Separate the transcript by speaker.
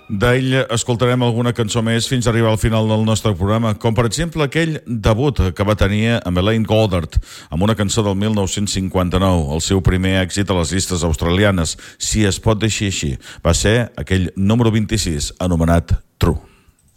Speaker 1: D'ell escoltarem alguna cançó més fins a arribar al final del nostre programa, com per exemple aquell debut que va tenir amb Elaine Goddard, amb una cançó del 1959, el seu primer èxit a les llistes australianes, Si es pot deixar així. Va ser aquell número 26, anomenat True.